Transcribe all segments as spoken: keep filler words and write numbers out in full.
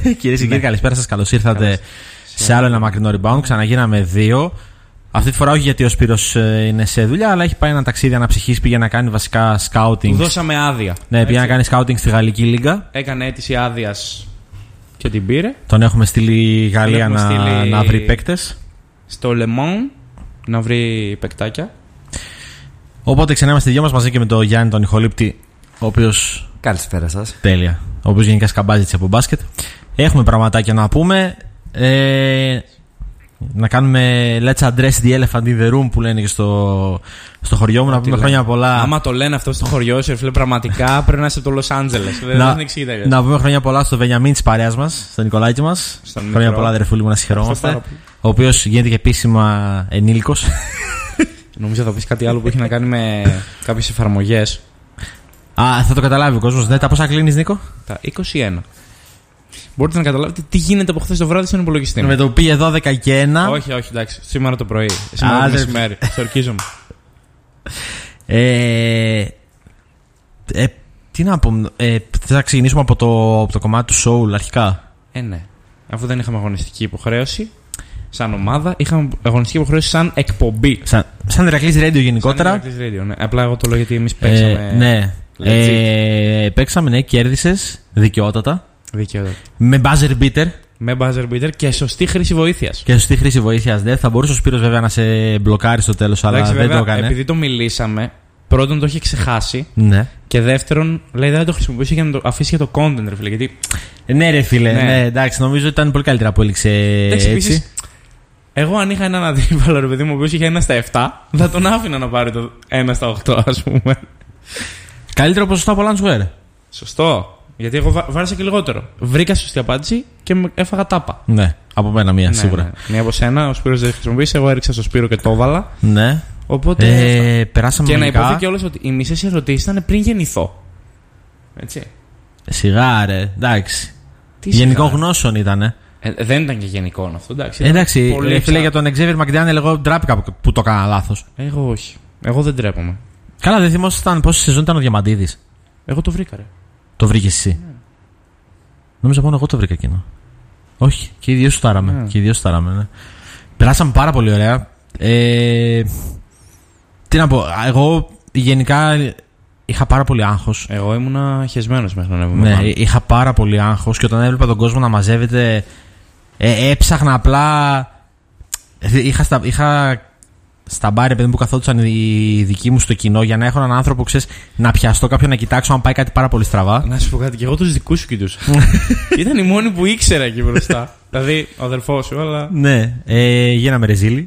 Κυρίες και κύριοι, καλησπέρα σας. Καλώς ήρθατε Καλώς. σε άλλο ένα μακρινό rebound. Ξαναγίναμε δύο. Αυτή τη φορά όχι γιατί ο Σπύρος είναι σε δουλειά, αλλά έχει πάει ένα ταξίδι αναψυχής. Πήγε να κάνει βασικά scouting. Του δώσαμε άδεια. Ναι, πήγε να κάνει scouting στη Γαλλική Λίγκα. Έκανε αίτηση άδειας και την πήρε. Τον έχουμε στείλει Γαλλία έχουμε να, στείλει να βρει παίκτες. Στο Le Mans να βρει παικτάκια. Οπότε ξανά είμαστε δυο μας μαζί και με τον Γιάννη τον Ιχολήπτη, ο οποίος. Καλησπέρα σας. Τέλεια. Ο οποίος γενικά σκαμπάζει έτσι από μπάσκετ. Έχουμε πραγματάκια να πούμε. Ε, να κάνουμε let's address the elephant in the room που λένε και στο, στο χωριό μου. Να πούμε χρόνια πολλά. Άμα το λένε αυτό στο χωριό σου, φίλε, πραγματικά πρέπει να είσαι από το Λος Άντζελες. να, να πούμε χρόνια πολλά στο Βενιαμίν της παρέας μας, στον Νικολάκη μας. Χρόνια πολλά, αδερφούλη μου, να συγχαιρόμαστε. Ο οποίος γίνεται και επίσημα ενήλικος. Νομίζω θα πεις κάτι άλλο που έχει να κάνει με κάποιες εφαρμογές. Α, θα το καταλάβει ο κόσμος. Ναι, τα πόσα κλείνεις, Νίκο? Τα είκοσι ένα. Μπορείτε να καταλάβετε τι γίνεται από χθες το βράδυ στον υπολογιστή μου. Με το πήγε δώδεκα και ένα. Όχι, όχι, εντάξει. Σήμερα το πρωί. Σήμερα το μεσημέρι. Σορκίζομαι. Ε, ε, τι να πω. Ε, θα ξεκινήσουμε από το, από το κομμάτι του Soul αρχικά. Ε, ναι. Αφού δεν είχαμε αγωνιστική υποχρέωση σαν ομάδα, είχαμε αγωνιστική υποχρέωση σαν εκπομπή. Σαν, σαν Ηρακλής Radio γενικότερα. Σαν Ηρακλής Radio, ναι. Απλά εγώ το λέω γιατί εμείς παίξαμε. Ε, ναι. Ε, παίξαμε, ναι, κέρδισες δικαιότατα. Δικαιότατα. Με buzzer beater. Με buzzer beater και σωστή χρήση βοήθειας. Και σωστή χρήση βοήθειας. Ναι. Θα μπορούσε ο Σπύρος βέβαια να σε μπλοκάρει στο τέλος, αλλά εντάξει, δεν βέβαια, το έκανε. Επειδή το μιλήσαμε, πρώτον το είχε ξεχάσει. Ναι. Και δεύτερον, λέει δεν θα το χρησιμοποιήσει για να το αφήσει για το content, ρε φίλε. Γιατί... Ναι, ρε φίλε, ναι. ναι, εντάξει, νομίζω ότι ήταν πολύ καλύτερα που έληξε εντάξει, έτσι. Επίσης, εγώ αν είχα έναν αντίπαλο, ρε παιδί μου, ο οποίος είχε ένα στα επτά, θα τον άφηνα να πάρει το ένα στα οκτώ, ας πούμε. Καλύτερο ποσοστό από Lansware. Σωστό. Γιατί εγώ βά- βάρισα και λιγότερο. Βρήκα σωστή απάντηση και με- έφαγα τάπα. Ναι, από μένα μία, Ναι, σίγουρα. ναι. Μία από σένα, ο Σπύρος δεν χρησιμοποίησε, εγώ έριξα στο Σπύρο και το έβαλα. Ναι. Οπότε. Ε, περάσαμε και να μερικά. υποθεί κιόλας ότι οι μισές ερωτήσεις ήταν πριν γεννηθώ. Έτσι. Σιγά, ρε. Εντάξει. Τι Γενικό σιγά. γνώσεων ήτανε. Ε, δεν ήταν και γενικό αυτό, εντάξει. Ε, εντάξει, Πολύ ρε, φίλε, ξα- για τον Xavier McDaniel, εγώ ντράπηκα που, που το έκανα λάθος. Εγώ όχι. Εγώ δεν τρέπομαι. Καλά, δεν θυμόσασταν πόση σεζόν ήταν ο Διαμαντίδης. Εγώ το βρήκα, ρε. Το βρήκε εσύ. Ναι. Νομίζω μόνο εγώ το βρήκα εκείνο. Όχι, και οι δύο σου τάραμε. Ναι. Και οι δύο σου τάραμε, ναι. Περάσαμε πάρα πολύ ωραία. Ε, τι να πω, εγώ γενικά είχα πάρα πολύ άγχος. Εγώ ήμουνα χεσμένος μέχρι να ανέβουμε. Ναι, πάνω. είχα πάρα πολύ άγχος και όταν έβλεπα τον κόσμο να μαζεύεται, ε, έψαχνα απλά. Είχα στα, είχα στα μπάρ, παιδί μου, που καθόντουσαν οι δικοί μου στο κοινό για να έχω έναν άνθρωπο, ξέρεις, να πιαστώ κάποιον να κοιτάξω αν πάει κάτι πάρα πολύ στραβά. Να σου πω κάτι, και εγώ τους δικούς σου κοιτούσα. Ήταν οι μόνοι που ήξερα εκεί μπροστά. Δηλαδή, ο αδελφός σου, αλλά. Ναι, ε, γίναμε ρεζίλοι.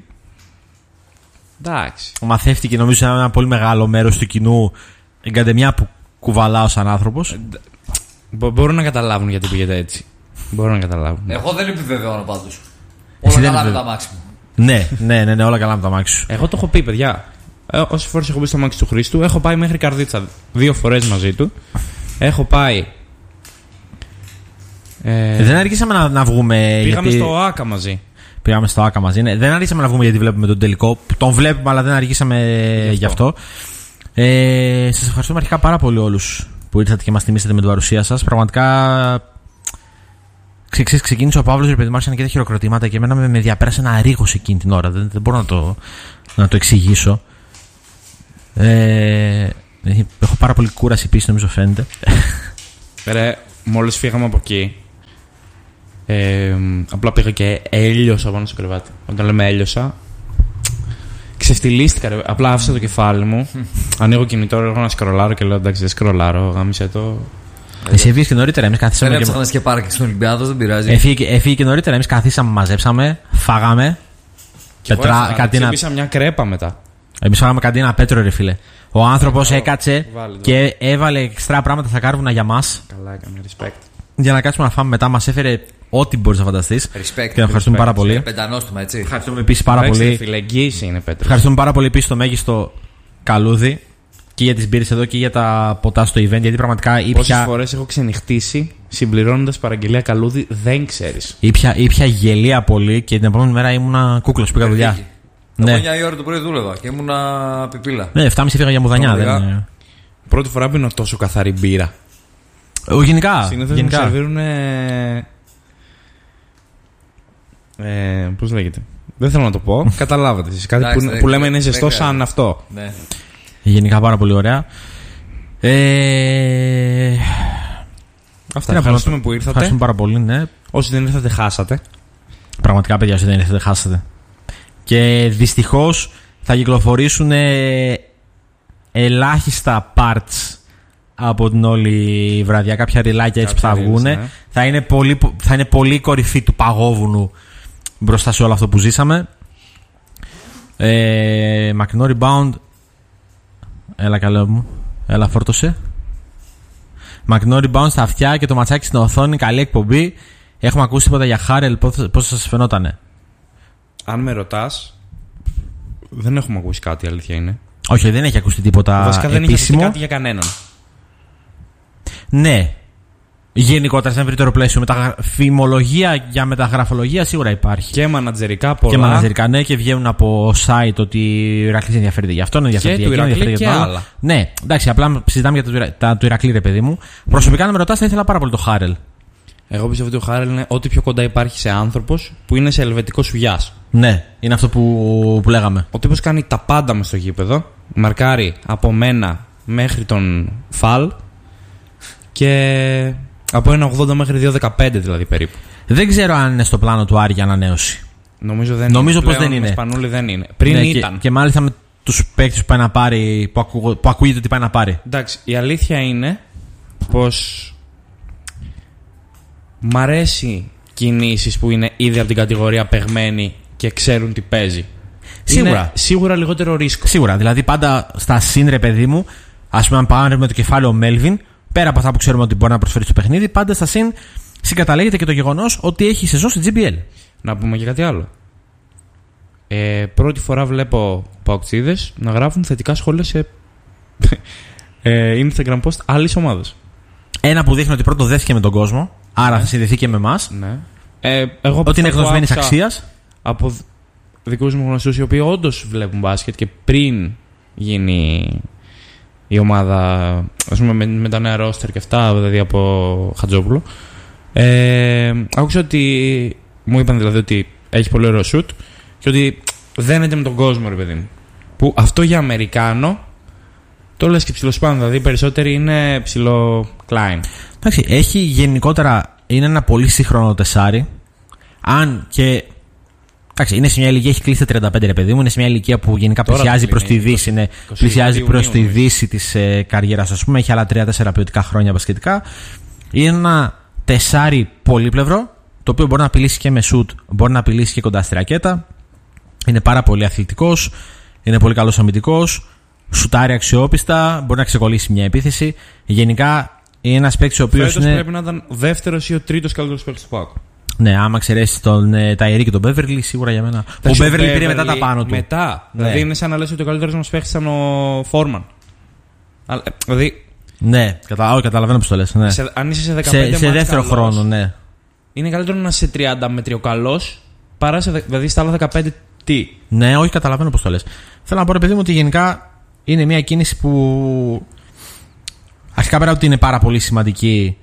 Εντάξει. Μαθεύτηκε νομίζω ένα, ένα πολύ μεγάλο μέρος του κοινού εγκαντεμιά που κουβαλάω σαν άνθρωπος. Μπο- μπορούν να καταλάβουν γιατί πήγαινε έτσι. Μπορούν να καταλάβουν. Εγώ δεν επιβεβαιώνω πάντως. Εσύ Όλα δεν καλά με επιβε- τα μάξι μου. Ναι, ναι, ναι, ναι, όλα καλά με το αμάξι σου. Εγώ το έχω πει, παιδιά. Ε, όσες φορές έχω μπει στο μάξι του Χρήστου, έχω πάει μέχρι Καρδίτσα δύο φορές μαζί του. Έχω πάει. Ε, Δεν αργήσαμε να, να βγούμε. πήγαμε γιατί... στο ΆΚΑ μαζί. Πήγαμε στο ΆΚΑ μαζί. Ναι. Δεν αργήσαμε να βγούμε γιατί βλέπουμε τον τελικό. Τον βλέπουμε, αλλά δεν αργήσαμε γι' Γι' αυτό. αυτό. Ε, σας ευχαριστούμε αρχικά πάρα πολύ όλους που ήρθατε και μας τιμήσατε με την παρουσία σας. Πραγματικά. Ξε, ξε, ξεκίνησε ο Παύλος, ρε παιδί μου, άρχισαν και τα χειροκροτήματα και εμένα με, με διαπέρασε ένα ρίγος εκείνη την ώρα. Δεν, δεν μπορώ να το, να το εξηγήσω. Ε, έχω πάρα πολύ κούραση επίσης, νομίζω φαίνεται. Ρε, μόλις φύγαμε από εκεί. Ε, απλά πήγα και έλειωσα πάνω στο κρεβάτι. Όταν λέμε έλειωσα, ξεφτυλίστηκα. Ρε. Απλά άφησα το κεφάλι μου. Ανοίγω κινητό, έχω να σκρολάρω και λέω εντάξει, δεν σκρολάρω. Γάμισε το. Εσύ έφυγες και νωρίτερα, εμείς καθίσαμε. Δεν Και... έψαχνα και πάρκινγκ στον Ολυμπιάδο, δεν πειράζει. Έφυγε, έφυγε και νωρίτερα, εμείς καθίσαμε, μαζέψαμε, φάγαμε. Πετρά, κάτι να... Ξύπνησα μια κρέπα μετά. Εμείς φάγαμε κάτι ένα πέτρο, ρε φίλε. Ο άνθρωπος έκατσε βάλε, και έβαλε εξτρά πράγματα στα κάρβουνα για μας. Καλά έκανε, respect. Για να κάτσουμε να φάμε μετά. Μας έφερε ό,τι μπορείς να φανταστείς. Respect. Και να ευχαριστούμε πάρα πολύ. Πεντανόστιμα, έτσι. Ευχαριστούμε επίσης πάρα Εντάξει, πολύ. φίλε, εγγύηση είναι Πέτρο. Ευχαριστούμε πάρα πολύ επίσης το μέγιστο καλούδι και για τις μπύρες εδώ και για τα ποτά στο event. Γιατί πραγματικά Πόσες ήπια, φορές έχω ξενυχτήσει συμπληρώνοντας παραγγελία καλούδι, δεν ξέρεις. ήπια, ήπια γελία πολύ και την επόμενη μέρα ήμουνα κούκλος. Πήγα δουλειά. Εγώ Ναι, εννιά η ώρα το πρωί δούλευα και ήμουνα πιπίλα. ναι, εφτά και μισή φύγα για μουδανιά. Πραγματικά. Δεν... Πρώτη φορά πίνω τόσο καθαρή μπύρα. Ο, γενικά. Συνήθως μου γενικά. σερβίρουν Ε, πώς λέγεται. Δεν θέλω να το πω. Καταλάβατε εσείς. Κάτι Εντάξει, που, δεν- που λέμε είναι δεν ζεστό χρειάζεται. σαν αυτό. Ναι. Γενικά πάρα πολύ ωραία. Ε... Αυτά. Τι να πω, Ευχαριστούμε που ήρθατε. Ευχαριστούμε πάρα πολύ, ναι. Όσοι δεν ήρθατε, χάσατε. Πραγματικά, παιδιά, όσοι δεν ήρθατε, χάσατε. Και δυστυχώς θα κυκλοφορήσουν ε, ελάχιστα parts από την όλη βραδιά. Κάποια ριλάκια έτσι που θα Κάποια reels, βγουν. ναι. Θα είναι πολύ, θα είναι πολύ κορυφή του παγόβουνου μπροστά σε όλο αυτό που ζήσαμε. Ε, μακρινό rebound. Έλα, καλό μου. Έλα, φόρτωσε. Μακρινό rebound στα αυτιά και το ματσάκι στην οθόνη. Καλή εκπομπή. Έχουμε ακούσει τίποτα για Χάρελ. Πώς σας φαινότανε? Αν με ρωτάς, δεν έχουμε ακούσει κάτι, η αλήθεια είναι. Όχι, δεν έχει ακουστεί τίποτα Βασικά δεν είχε ακουστεί επίσημο. κάτι για κανέναν. Ναι. Γενικότερα σε ευρύτερο πλαίσιο. Μετα... Φημολογία για μεταγραφολογία σίγουρα υπάρχει. Και μανατζερικά πολλά. Και μαναζερικά, ναι, και βγαίνουν από site ότι ο Ηρακλής ενδιαφέρεται για αυτόν, ενδιαφέρεται Και για του εκείνον, Ηρακλή ενδιαφέρεται για και τον άλλο. άλλα. Ναι, εντάξει, απλά συζητάμε για τα του, Ηρα- τα του Ηρακλή, ρε παιδί μου. Προσωπικά, να με ρωτάς, θα ήθελα πάρα πολύ το Χάρελ. Εγώ πιστεύω ότι ο Χάρελ είναι ό,τι πιο κοντά υπάρχει σε άνθρωπος που είναι σε ελβετικό σουγιάς. Ναι, είναι αυτό που, που λέγαμε. Ο τύπος κάνει τα πάντα μες στο γήπεδο. Μαρκάρει από μένα μέχρι τον Φαλ. Και από ένα ογδόντα μέχρι δύο δεκαπέντε δηλαδή περίπου. Δεν ξέρω αν είναι στο πλάνο του Άρη για ανανέωση. Νομίζω δεν Νομίζω είναι. πως Πλέον δεν είναι. με Σπανούλη δεν είναι. Πριν Ναι, ήταν. Και, και μάλιστα με τους παίκτες που πάει να πάρει, που, ακου, που ακούγεται ότι πάει να πάρει. Εντάξει, η αλήθεια είναι πως μ' αρέσει κινήσεις που είναι ήδη από την κατηγορία παιγμένοι και ξέρουν τι παίζει. Σίγουρα. Είναι σίγουρα λιγότερο ρίσκο. Σίγουρα. Δηλαδή, πάντα στα συν, ρε παιδί μου, ας πούμε, αν πάμε με το κεφάλαιο Μέλβιν, πέρα από αυτά που ξέρουμε ότι μπορεί να προσφέρει στο παιχνίδι, πάντα στα συν συγκαταλέγεται και το γεγονός ότι έχει σεζόν στη τζι μπι ελ. Να πούμε και κάτι άλλο. Ε, πρώτη φορά βλέπω παοξίδες να γράφουν θετικά σχόλια σε ε, Instagram post άλλης ομάδας. Ένα που δείχνει ότι πρώτο δέθηκε με τον κόσμο, άρα θα συνδεθεί και με εμάς. Ναι. Ε, εγώ Ότι είναι αυτό γνωσμένη άκουσα αξία. Από δ- δικούς μου γνωστούς οι οποίοι όντως βλέπουν μπάσκετ και πριν γίνει η ομάδα, ας πούμε, με, με τα νέα ρόστερ και αυτά, δηλαδή από Χατζόπουλο. Ε, άκουσα ότι μου είπαν δηλαδή ότι έχει πολύ ωραίο σουτ και ότι δένεται με τον κόσμο, ρε παιδί μου. Που αυτό για Αμερικάνο το λες και ψιλοσπάνω, δηλαδή περισσότεροι είναι ψιλο Klein. Εντάξει, έχει γενικότερα, είναι ένα πολύ σύγχρονο τεσάρι. Αν και. Εντάξει, είναι σε μια ηλικία, έχει κλείσει τα τριάντα πέντε, ρε παιδί μου. Είναι σε μια ηλικία που γενικά Τώρα πλησιάζει το προς τη κλείνει, δύση. Είναι, είκοσι πλησιάζει Ιουνίου, προς τη νομίζω. δύση της ε, καριέρας, ας πούμε. Έχει άλλα τρία τέσσερα ποιοτικά χρόνια μπασκετικά. Είναι ένα τεσάρι πολύπλευρο, το οποίο μπορεί να απειλήσει και με σουτ, μπορεί να απειλήσει και κοντά στη ρακέτα. Είναι πάρα πολύ αθλητικός, είναι πολύ καλός αμυντικός, σουτάρει αξιόπιστα, μπορεί να ξεκολλήσει μια επίθεση. Γενικά είναι ένας παίκτης ο οποίος Φέτος είναι. πρέπει να ήταν ο δεύτερος ή ο τρίτος καλύτερος παίκτης του ΠΑΟΚ. Ναι, άμα εξαιρέσει τον ε, Ταϊρή και τον Μπέβερλι, σίγουρα για μένα. Ο Μπέβερλι πήρε μετά τα πάνω του. Μετά. Ναι. Δηλαδή είναι σαν να λες ότι ο καλύτερος μας παίχτης ήταν ο Φόρμαν. Αλλά, ε, δηλαδή, Ναι, κατα... όχι, καταλαβαίνω πώς το λες. Ναι. σε, αν είσαι σε δεκαπέντε Σε, σε μάτς δεύτερο καλός, χρόνο, ναι. είναι καλύτερο να είσαι σε τριάντα μετριοκαλός παρά σε, δε- δηλαδή στα άλλα δεκαπέντε τι. Ναι, όχι, καταλαβαίνω πώς το λες. Θέλω να πω, ρε παιδί μου, ότι γενικά είναι μια κίνηση που. Αρχικά πέρα ότι είναι πάρα πολύ σημαντική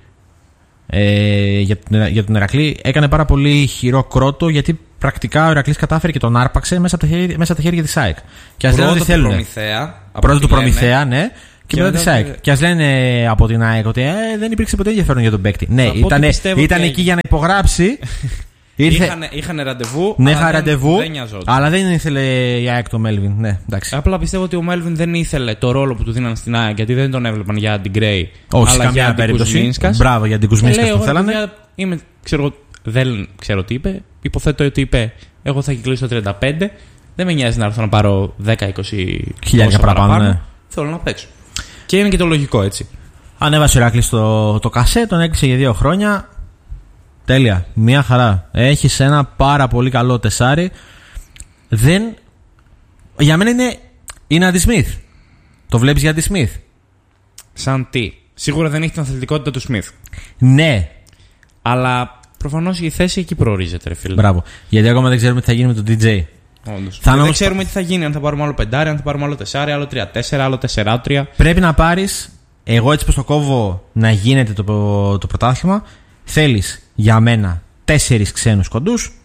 ε, για, τον, για τον Ηρακλή, έκανε πάρα πολύ χειρό κρότο, γιατί πρακτικά ο Ηρακλής κατάφερε και τον άρπαξε μέσα από τα χέρια, μέσα από τα χέρια της ΑΕΚ. Και ας λένε ότι Πρώτα του θέλουν. Προμηθέα. από Πρώτα ό,τι του λένε, Προμηθέα, ναι. Και, Και μετά τη μετά ΑΕΚ. το- Και α λένε από την ΑΕΚ ότι ε, δεν υπήρξε ποτέ ενδιαφέρον για τον παίκτη. Ναι, Από ό,τι ήταν, πιστεύω ήταν ότι εκεί για να υπογράψει. Ήρθε. Είχαν, είχαν ραντεβού. Ναι, αλλά είχα δεν- ραντεβού. Δεν νοιαζόταν. Αλλά δεν ήθελε η ΑΕΚ το Μέλβιν. Ναι, εντάξει. Απλά πιστεύω ότι ο Μέλβιν δεν ήθελε το ρόλο που του δίναν στην ΑΕΚ γιατί δεν τον έβλεπαν για την Γκρέι. Όχι, σε αλλά καμία για την περίπτωση. Κουσμίνσκας. Μπράβο για την Και Κουσμίνσκα λέει, που εγώ, θέλανε. παιδιά, είμαι, ξέρω, δεν ξέρω τι είπε. Υποθέτω ότι είπε: εγώ θα κυκλίσω το τριάντα πέντε. Δεν με νοιάζει να έρθω να πάρω δέκα είκοσι Χιλιάρικα παραπάνω, ναι. Θέλω να παίξω. Και είναι και το λογικό έτσι. Ανέβασε ο Ηράκλης το, το κασέ, τον έκλεισε για δύο χρόνια. Τέλεια. Μια χαρά. Έχει ένα πάρα πολύ καλό τεσάρι. Δεν. Για μένα είναι. Είναι αντι Σμιθ. Το βλέπεις για αντι Σμιθ. Σαν τι. Σίγουρα δεν έχει την αθλητικότητα του Σμιθ. Ναι. Αλλά προφανώς η θέση εκεί προορίζεται, ρε φίλε. Μπράβο. Γιατί ακόμα δεν ξέρουμε τι θα γίνει με τον ντι τζέι. Όντως. Θα δεν όμως- ξέρουμε τι θα γίνει. Αν θα πάρουμε άλλο πεντάρι, αν θα πάρουμε άλλο τεσάρι, άλλο τρία τέσσερα, άλλο τέσσερα τρία. Πρέπει να πάρεις. Εγώ έτσι πως το κόβω να γίνεται το, το πρωτάθλημα. Θέλεις για μένα τέσσερις ξένους κοντούς,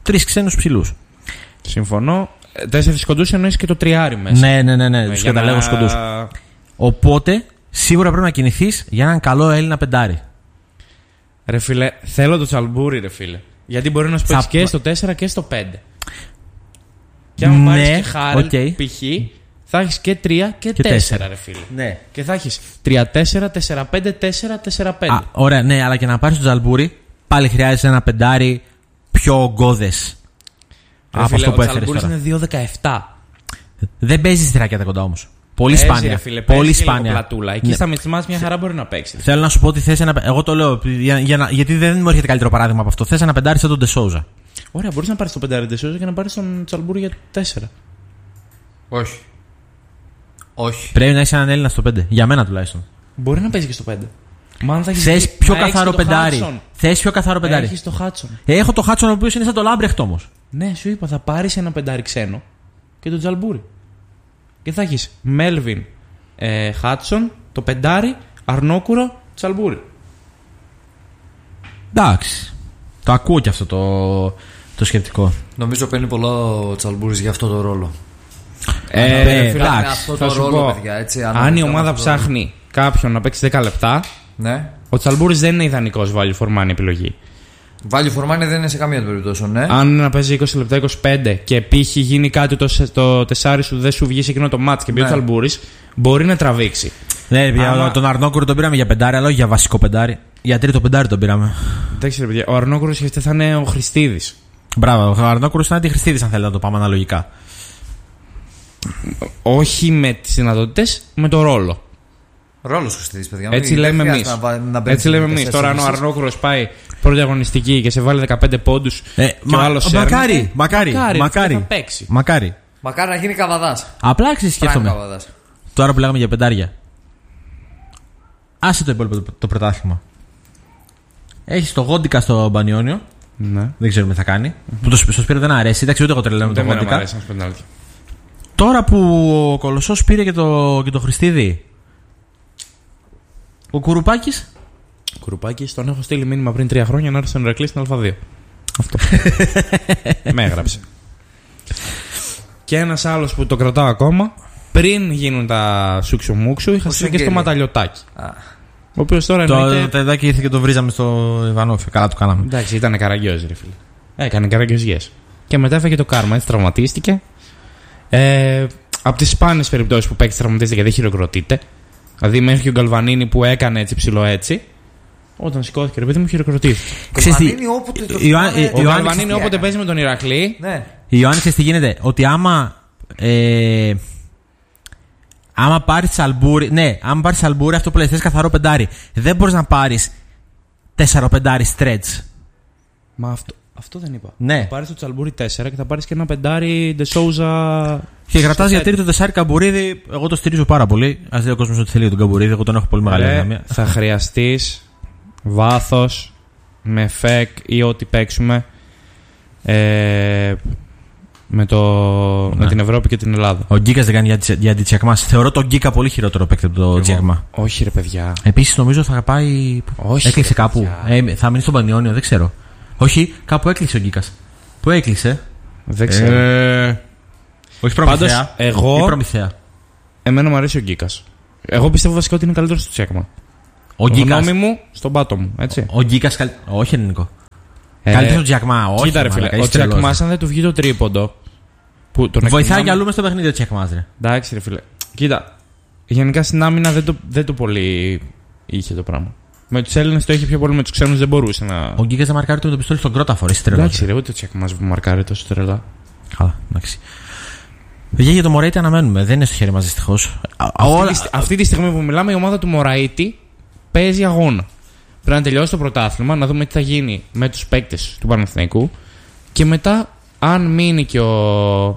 τρεις ξένους ψηλούς. Συμφωνώ. Τέσσερις κοντούς εννοείς και το τριάρι μέσα. Ναι, ναι, ναι, ναι. Τους καταλέγω κοντούς. Οπότε σίγουρα πρέπει να κινηθείς για έναν καλό Έλληνα πεντάρι. Ρε φίλε, θέλω το Τσαλμπούρι, ρε φίλε. Γιατί μπορεί να σου παίξει Θα... και στο τέσσερα και στο πέντε. Και αν ναι, πάρεις και Χάρελ, okay. π.χ., θα έχεις και τρία και, και τέσσερα, ρε φίλε. Ναι. Και θα έχεις τρία τέσσερα, τέσσερα πέντε, τέσσερα τέσσερα πέντε. Α, ωραία, ναι, αλλά και να πάρεις το Τσαλμπούρι, πάλι χρειάζεται ένα πεντάρι πιο ογκώδες. Από φίλε, αυτό που έφερες τώρα. Ο Τσαλμπούρις είναι δύο δεκαεπτά. Δεν παίζει στη ρακέτα κοντά όμως. Πολύ παίζει, σπάνια. Φίλε, πολύ σπάνια. Πλατούλα. Εκεί ναι. στα μυτσμάς μια χαρά μπορεί να παίξει. Θέλω να σου πω ότι θες ένα. Εγώ το λέω για, για να, γιατί δεν μου έρχεται καλύτερο παράδειγμα από αυτό. Θες ένα πεντάρι σαν τον Ντεσόουζα. Ωραία, μπορείς να πάρεις τον πεντάρι Ντεσόουζα και να πάρεις τον Τσαλμπούρι για τέσσερα. Όχι. Όχι. Πρέπει να έχει έναν Έλληνα στο πέντε. Για μένα τουλάχιστον. Μπορεί να παίζει και στο πέντε. Θες πιο καθαρό πεντάρι. Θες πιο καθαρό πεντάρι. Έχεις το Χάτσον. Έχω το Χάτσον ο οποίος είναι σαν το Λάμπρεχτ όμως. Ναι, σου είπα, θα πάρεις ένα πεντάρι ξένο και τον Τσαλμπούρι. Και θα έχεις Μέλβιν, ε, Χάτσον, το πεντάρι, Αρνόκουρο, Τσαλμπούρι. Εντάξει. Το ακούω και αυτό το, το σκεπτικό. Νομίζω παίρνει πολλά ο Τσαλμπούρης για αυτό το ρόλο. Ε, ε, φίλε, αυτό το ρόλο, πω, παιδιά, έτσι, αν, αν η ομάδα ψάχνει ρόλο. Κάποιον να παίξει δέκα λεπτά, ναι. Ο Τσαλμπούρης δεν είναι ιδανικός value for money επιλογή. Value for money δεν είναι σε καμία περίπτωση, ναι. Αν να παίζει είκοσι λεπτά, είκοσι πέντε και π.χ. γίνει κάτι το, το τεσάρι σου δεν σου βγει σε εκείνο το μάτς και μπει ναι. Ο Τσαλμπούρης, μπορεί να τραβήξει. Ναι, Άμα... τον Αρνόκουρο τον πήραμε για πεντάρι, αλλά όχι για βασικό πεντάρι. Για τρίτο πεντάρι τον πήραμε. Εντάξει, ρε παιδιά, ο Αρνόκουρος θα είναι ο Χριστίδης. Μπράβο, ο Αρνόκουρος είναι αντιχριστίδης, αν θέλετε να το πάμε αναλογικά. Όχι με τις δυνατότητες, με το ρόλο. Ρόλος Χριστίδης, παιδιά. Έτσι λέμε εμείς. Έτσι λέμε εμείς. Τώρα, αν ο Αρνόκουρος πάει πρώτη αγωνιστική και σε βάλει δεκαπέντε πόντους ε, και μα, ο άλλος μακάρι, σέρνεται, μακάρι, μακάρι, μακάρι, θα παίξει. μακάρι. Μακάρι να γίνει καβαδάς. Απλά ξεσκέφτομαι. Τώρα που λέγαμε για πεντάρια. Άσε το υπόλοιπο το, το πρωτάθλημα. Έχεις το Γόντικα στο Μπανιόνιο. Ναι. Δεν ξέρουμε τι θα κάνει. Mm-hmm. Που το Σπύρο δεν αρέσει. Εντάξει, ούτε εγώ τρελαίνω με το Γόντικα. Τώρα που ο Κολοσσός πήρε και το, και το Χριστίδη. Ο Κουρουπάκης. Ο Κουρουπάκης τον έχω στείλει μήνυμα πριν τρία χρόνια να έρθει στον Ηρακλή στην Α2. Αυτό. Με έγραψε. Και ένας άλλος που το κρατάω ακόμα. Πριν γίνουν τα σούξου μουξου, είχα στείλει και στο Ματαλιωτάκι. Ο οποίος τώρα το, εννοείται... Το τεδάκι ήρθε και το βρίζαμε στο Ιβανόφι. Καλά το κάναμε. Εντάξει, ήταν καραγκιόζη, ρε φίλε. Έκανε καραγκιόζιες. Και μετά έφαγε το κάρμα, έτσι τραυματίστηκε. Ε, από τις σπάνιες περιπτώσεις που παίξει τραυματίστηκε και δεν χειροκροτείται. Δηλαδή μέχρι και ο Γκαλβανίνη που έκανε έτσι ψηλό έτσι. Όταν σηκώθηκε, ρε παιδί μου, χειροκροτήθηκε. Ο Γκαλβανίνη όποτε παίζει με τον Ηρακλή. Ναι. Η Ιωάννη, ξέρεις τι γίνεται. Ότι άμα. Ε, άμα πάρεις Τσαλμπούρι. Ναι, άμα πάρεις Τσαλμπούρι, αυτό που λέει θες καθαρό πεντάρι. Δεν μπορείς να πάρεις τέσσερα πεντάρι stretch. Μα αυτό, αυτό δεν είπα. Ναι. Θα πάρεις το Τσαλμπούρι τέσσερα και θα πάρεις και ένα πεντάρι Ντεσόουζα. Και κρατάς για τρίτο τεσάρι Καμπουρίδη. Εγώ το στηρίζω πάρα πολύ. Ας δει ο κόσμος ότι θέλει τον Καμπουρίδη. Εγώ τον έχω πολύ μεγάλη δυναμία. Θα χρειαστείς βάθος με φεκ ή ό,τι παίξουμε. Ε, με, το, με την Ευρώπη και την Ελλάδα. Ο Γκίκας δεν κάνει για αντιτσιακμά. Θεωρώ τον Γκίκα πολύ χειρότερο παίκτη από το Τζιακμά. Όχι, ρε παιδιά. Επίσης νομίζω θα πάει. Όχι, έκλεισε ρε, κάπου. Ε, θα μείνει στον Πανιόνιο, δεν ξέρω. Όχι, κάπου έκλεισε ο Γκίκας. Πού έκλεισε? Δεν ξέρω. Ε, όχι Προμηθέα. Πάντως, εγώ. Ή Προμηθέα. Εμένα μου αρέσει ο Γκίκας. Εγώ πιστεύω βασικά ότι είναι καλύτερο στο Τσιακμά. Ο γνώμη μου στον πάτο μου. Έτσι. Ο Γκίκας. Καλ... Όχι ελληνικό. Ε, καλύτερο στο Τζιακμά, όχι. Κοίτα, ρε φίλε. Ο Τζιακμά, αν δεν του βγει το τρίποντο. Που τον βοηθάει εκτιμάμε... κι αλλού μες στο παιχνίδι ο Τζιακμά, ρε. Εντάξει, ρε φίλε. Κοίτα. Γενικά στην άμυνα δεν το, δεν το πολύ είχε το πράγμα. Με τους Έλληνες το είχε πιο πολύ, με τους ξένους δεν μπορούσε να. Ο Γκίκας δεν μαρκάρει το με το πιστόλι στον Κρότα φορές. Εντάξει, ρε, ούτε ο Τζιακμά που μαρκάρει τόσο τρελά. Καλά, εντάξει. Βγήκε για το Μωραΐτη αναμένουμε. Δεν είναι στο χέρι μας δυστυχώς. Αυτή, τη, αυτή τη στιγμή που μιλάμε, η ομάδα του Μωραΐτη παίζει αγώνα. Πρέπει να τελειώσει το πρωτάθλημα, να δούμε τι θα γίνει με τους παίκτες του Παναθηναϊκού και μετά, αν μείνει και ο.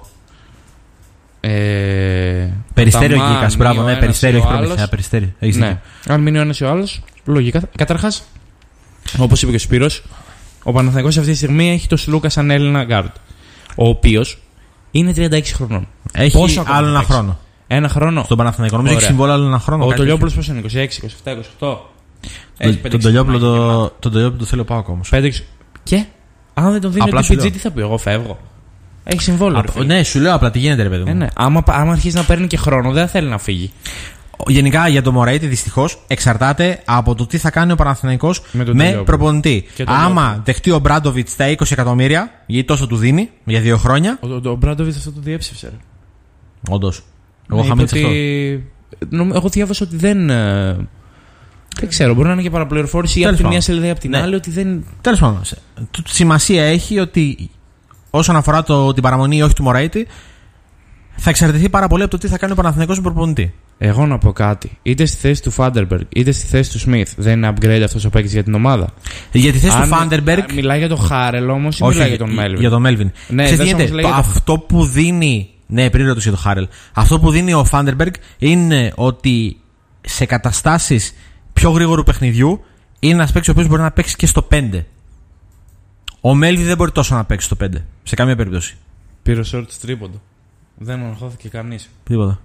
Ε, Περιστέρι ο Γκίκας, μπράβο, ναι, Περιστέρι, όχι Προμηθέα. Περιστέρι. Ναι. Αν μείνει ο ένας ή ο άλλος, λογικά. Καταρχάς, όπως είπε και ο Σπύρος, ο Παναθηναϊκός αυτή τη στιγμή έχει τον Σλούκα σαν Έλληνα γκάρντ. Ο οποίος είναι τριάντα έξι χρονών. Έχει πόσο άλλο ένα χρόνο. Ένα χρόνο. Στον Παναθηναϊκό. Νομίζω έχει συμβόλαιο άλλο ένα χρόνο. Ο Τολιόπουλος πώς είναι, είκοσι έξι, είκοσι επτά, είκοσι οκτώ. Τον Τολιόπουλο το θέλω πάω ακόμα. Και Αν δεν τον δίνει Απλά ο σου τι πι τζι, λέω. τι θα πει, εγώ φεύγω. Έχει συμβόλαιο. ρε Α, φίλε. ναι, σου λέω απλά τι γίνεται, ρε παιδί μου. Ε, ναι. Άμα, άμα αρχίσει να παίρνει και χρόνο, δεν θα θέλει να φύγει. Γενικά για το Μωραήτη δυστυχώς εξαρτάται από το τι θα κάνει ο Παναθηναϊκός Με με, τον Τελειόπουλο. προπονητή. Και τον Άμα Τελειόπουλο. δεχτεί ο Μπράντοβιτς τα είκοσι εκατομμύρια, γιατί τόσο του δίνει για δύο χρόνια. Ο, ο, ο Μπράντοβιτ αυτό το διέψευσε. Ρε. Όντως. Εγώ Ναι, είχα είπε μείνει σε αυτό. ότι... νομ- Εγώ διάβασα ότι δεν. ε, Δεν ξέρω, μπορεί να είναι και παραπληροφόρηση ή από Τέλος τη μία πάντων. σελίδα ή από την Ναι. άλλη ότι δεν. Τέλος πάντων. σε- το- Σημασία έχει ότι όσον αφορά το, την παραμονή ή όχι του Μωραήτη, θα εξαρτηθεί πάρα πολύ από το τι θα κάνει ο Παναθηναϊκός με προπονητή. Εγώ να πω κάτι. Είτε στη θέση του Φάντερμπεργκ είτε στη θέση του Σμιθ δεν είναι upgrade αυτό ο παίκτη για την ομάδα. Για τη θέση του Αν- Φάντερμπεργκ. α, Μιλάει για τον Χάρελ όμω ή μιλάει για τον Μέλβιν. Για τον Μέλβιν. Ναι, Ξέρεις τι δες όμως γίνεται, λέει το- για τον- αυτό που δίνει. Ναι, πριν ρωτήσω για τον Χάρελ. Αυτό που δίνει ο Φάντερμπεργκ είναι ότι σε καταστάσεις πιο γρήγορου παιχνιδιού είναι ένα παίκτη ο οποίος μπορεί να παίξει και στο πέντε. Ο Μέλβιν δεν μπορεί τόσο να παίξει στο πέντε. Σε καμία περίπτωση. Πήρε ο Σόρτ τρίποντο. Δεν αγχώθηκε κανεί. Τίποτα.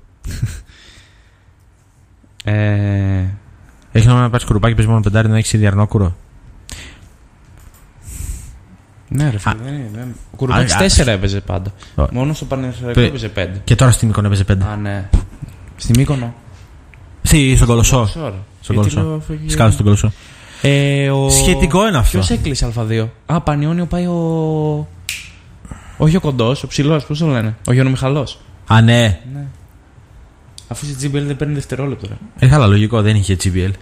Ε, Έχει νόημα να πάρει κουρουπάκι, παίζει μόνο πεντάρι, να έχει διαρνόκουρο. ναι, ρε φίλε. δεν είναι, δεν- Ο Κουρμπάκης α, τέσσερα έπαιζε πάντα. Α. Μόνο στο Παναθηναϊκό Παι- έπαιζε πέντε. Και τώρα στην Μύκονο έπαιζε πέντε. Α, ναι. Στη Μύκονο. Στη, στον Κολοσσό. Κολοσσό, ρε. Στον Γιατί Κολοσσό. λέω, φεύγει- Σκάλω στον Κολοσσό. Ε, ο... Σχετικό είναι αυτό. Ποιος έκλεισε Α2. Α, Πανιόνιο πάει ο. Όχι ο κοντός, ο ψηλός, πώς το λένε. Ο Γιώργο Μιχαλός. Α, ναι. Ναι. Αφού στη τζι μπι ελ δεν παίρνει δευτερόλεπτο. Ρε. Ε, καλά, λογικό, δεν είχε τζι μπι ελ.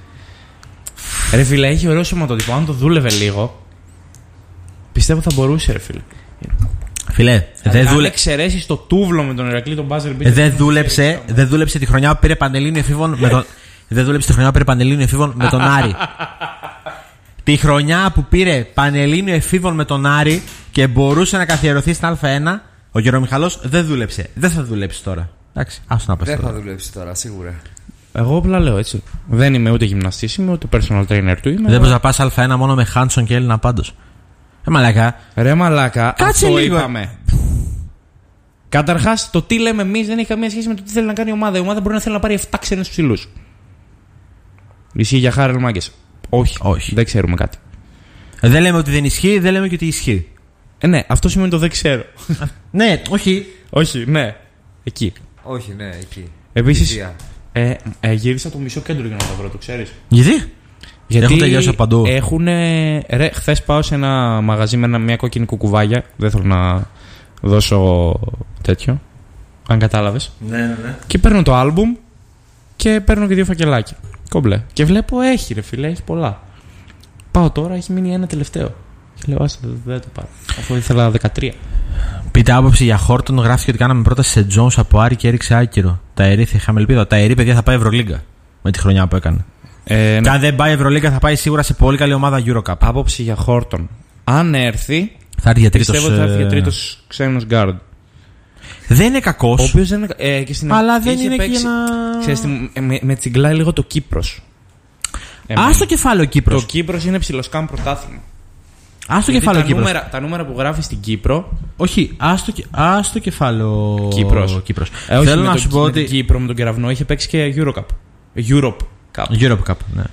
ρε φίλε, έχει ωραίο σωματότυπο. Αν το δούλευε λίγο, πιστεύω θα μπορούσε, ρε φίλε. Φιλέ, δεν Αν δούλε... εξαιρέσει το τούβλο με τον Ηρακλή, τον Μπάζερ Ε, δεν δούλεψε, δεν δούλεψε τη χρονιά που πήρε Πανελλήνιο εφήβων με τον. Δεν δούλεψε τη χρονιά που πήρε Πανελλήνιο εφήβων με τον Άρη. Τη χρονιά που πήρε Πανελλήνιο εφήβων με τον Άρη και μπορούσε να καθιερωθεί στην Α1, ο Γιώργο Μιχαλός δεν δούλεψε. Δεν θα δουλέψει τώρα. Εντάξει, άστο να πας Δεν θα τώρα. δουλέψει τώρα, σίγουρα. Εγώ απλά λέω έτσι. Δεν είμαι ούτε γυμναστής, είμαι ούτε personal trainer του. Είμαι. Δεν μπορεί να πα Α1 μόνο με Χάνσον και Έλληνα πάντως. Ε, μαλακά. Ρε μαλάκα, Κάτσε αυτό λίγο. είπαμε. Καταρχάς, το τι λέμε εμείς δεν έχει καμία σχέση με το τι θέλει να κάνει η ομάδα. Η ομάδα μπορεί να θέλει να πάρει επτά ξένους ψηλούς. Ισχύει για Χάρελ Μάγκες. Όχι. Όχι. Δεν ξέρουμε κάτι. Ε, Δεν λέμε ότι δεν ισχύει, δεν λέμε και ότι ισχύει. Ε, ναι, αυτό σημαίνει το δεν ξέρω. Ναι, όχι. Όχι, ναι. Εκεί. Όχι, ναι, εκεί. Επίσης, Θυσία. ε, ε, γύρισα το μισό κέντρο για να το βρω, το ξέρεις. Γιατί? Έχουν τελειώσει από παντού. Έχουν. Ρε, χθες πάω σε ένα μαγαζί με ένα, μια κόκκινη κουκουβάγια. Δεν θέλω να δώσω τέτοιο. Αν κατάλαβες. Ναι, ναι, ναι. Και παίρνω το άλμπουμ και παίρνω και δύο φακελάκια. Κομπλέ. Και βλέπω έχει, ρε φίλε, έχει πολλά. Πάω τώρα, έχει μείνει ένα τελευταίο. Και λέω, άστα, δεν, δεν το πάρω. Αφού ήθελα δεκατρία. Πείτε άποψη για Χόρτον. Γράφτηκε ότι κάναμε πρόταση σε Τζόνς από Άρη και έριξε άκυρο. Τα Ερή, είχαμε ελπίδα. Τα Ερή, παιδιά, θα πάει Ευρωλίγκα με τη χρονιά που έκανε. Ε, Και αν δεν πάει Ευρωλίγκα, θα πάει σίγουρα σε πολύ καλή ομάδα Eurocup. άποψη για Χόρτον. Αν έρθει, Θα έρθει για τρίτος. πιστεύω ότι θα έρθει για ε, τρίτος ξένος guard. Δεν είναι Ο κακό. οποίος δεν είναι. Ε, και στην Αλλά είχε δεν είναι και παίξει- ένα. Ξέρεις τι, με, με τσιγκλάει λίγο το Κύπρος. Α το κεφάλαιο Το Κύπρος. Κύπρος είναι ψιλοσκάμ πρωτάθλημα. Α το Γιατί κεφάλαιο τα, Κύπρος. νούμερα, τα νούμερα που γράφει στην Κύπρο. Όχι, α το, κε- ας το κεφάλαιο Κύπρος. Κύπρος. Ε, όχι, Θέλω με να το, σου πω με ότι. την Κύπρο με τον κεραυνό είχε παίξει και Eurocup. Europe Cup. Eurocup, ναι.